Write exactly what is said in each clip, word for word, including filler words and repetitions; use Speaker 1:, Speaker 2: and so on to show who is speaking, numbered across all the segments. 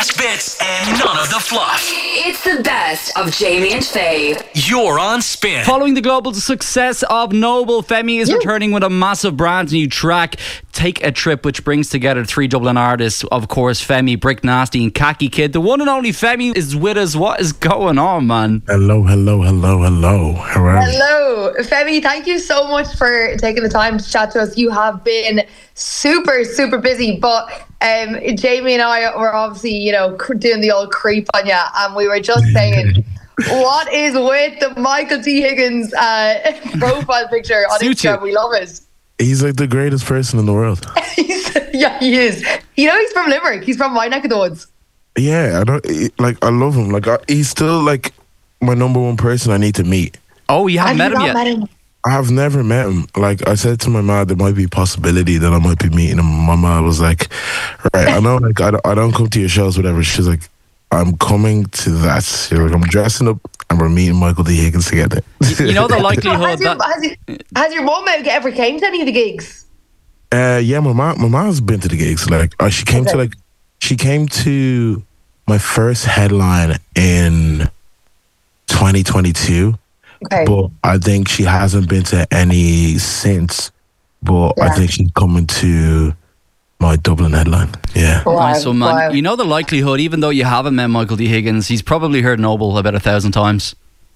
Speaker 1: biggest bits and none of the fluff.
Speaker 2: It's the best of Jamie and Faye.
Speaker 1: You're on Spin.
Speaker 3: Following the global success of Noble, Femi is returning with a massive brand new track, Take a Trip, which brings together three Dublin artists, of course, Femi, Brick Nasty and Khaki Kid. The one and only Femi is with us. What is going on, man?
Speaker 4: Hello, hello, hello, hello. How are you?
Speaker 5: Hello, Femi. Thank you so much for taking the time to chat to us. You have been super, super busy, but um, Jamie and I were obviously, you know, doing the old creep on you, and we were just saying, what is with the Michael T. Higgins uh, profile picture on
Speaker 3: Suits
Speaker 5: Instagram?
Speaker 3: you.
Speaker 5: We love it.
Speaker 4: He's like the greatest person in the world.
Speaker 5: He's, yeah, he is. You know, he's from Limerick. He's from my neck of the woods.
Speaker 4: Yeah, I don't he- like. I love him. Like I, he's still like my number one person I need to meet.
Speaker 3: Oh, you haven't
Speaker 5: Have
Speaker 3: met
Speaker 5: you
Speaker 3: him
Speaker 5: not
Speaker 3: yet?
Speaker 5: met him?
Speaker 4: I have never met him. Like I said to my mom, there might be a possibility that I might be meeting him. My mom was like, "Right, I know. Like I don't, I don't come to your shows, whatever." She's like, "I'm coming to that." She's like, "I'm dressing up and we're meeting Michael D. Higgins together."
Speaker 3: You, you know the
Speaker 5: So
Speaker 3: likelihood
Speaker 5: has, your,
Speaker 3: that...
Speaker 5: has, your, has your mum ever came to any of the gigs?
Speaker 4: Uh, yeah, my mom, my mom's been to the gigs. Like, uh, she came
Speaker 5: Okay.
Speaker 4: to like, she came to my first headline in twenty twenty-two,
Speaker 5: Okay.
Speaker 4: but I think she hasn't been to any since. But I
Speaker 5: Yeah.
Speaker 4: think she's coming to my Dublin headline. Yeah,
Speaker 5: Wow,
Speaker 3: Nice one, man.
Speaker 5: wow.
Speaker 3: You know the likelihood, even though you haven't met Michael D. Higgins, he's probably heard Noble about a thousand times.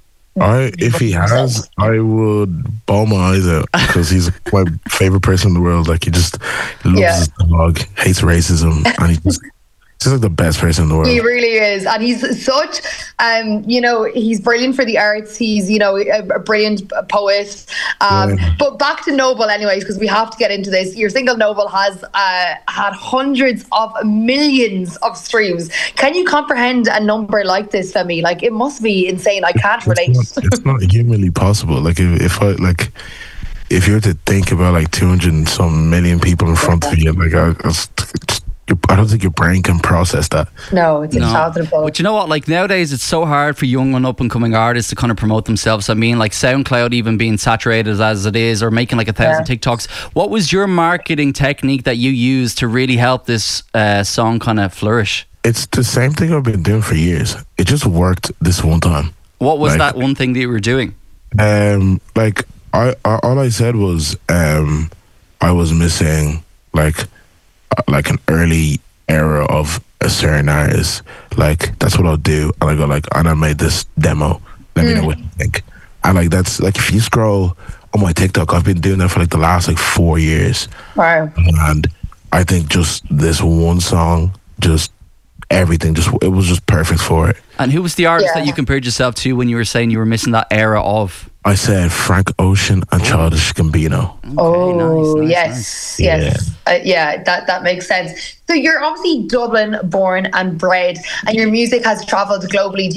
Speaker 4: I if he has, I would bawl my eyes out because he's my favorite person in the world. Like he just loves
Speaker 5: Yeah.
Speaker 4: his dog, hates racism, and he just. He's like the best person in the world.
Speaker 5: He really is, and he's such, um, you know, he's brilliant for the arts. He's, you know, a, a brilliant poet. Um,
Speaker 4: Yeah.
Speaker 5: But back to Noble, anyways, because we have to get into this. Your single Noble has uh, had hundreds of millions of streams. Can you comprehend a number like this, Femi? Like, it must be insane. I can't relate.
Speaker 4: It's not, it's not humanly possible. Like if, if I like, if you were to think about like two hundred and some million people in front of you, like I, I, just- I don't think your brain can process that.
Speaker 5: No, it's
Speaker 3: No.
Speaker 5: unfathomable.
Speaker 3: But you know what? Like nowadays, it's so hard for young and up and coming artists to kind of promote themselves. I mean, like SoundCloud even being saturated as it is, or making like a thousand
Speaker 5: Yeah.
Speaker 3: TikToks. What was your marketing technique that you used to really help this uh, song kind of flourish?
Speaker 4: It's the same thing I've been doing for years. It just worked this one time.
Speaker 3: What was
Speaker 4: Like-
Speaker 3: that one thing that you were doing?
Speaker 4: Um, like I, I all I said was um, I was missing like uh, like an early era of a certain artist. Like that's what I'll do, and I go like, and I made this demo. Let me know what you think. And like that's like if you scroll on my TikTok, I've been doing that for like the last like four years,
Speaker 5: Wow.
Speaker 4: and I think just this one song, just everything, just it was just perfect for it.
Speaker 3: And who was the artist
Speaker 5: Yeah.
Speaker 3: that you compared yourself to when you were saying you were missing that era of?
Speaker 4: I said Frank Ocean and Childish Gambino.
Speaker 5: Oh,
Speaker 3: nice, nice,
Speaker 5: yes,
Speaker 3: nice.
Speaker 5: yes. Uh, yeah, that, that makes sense. So you're obviously Dublin born and bred, and your music has travelled globally.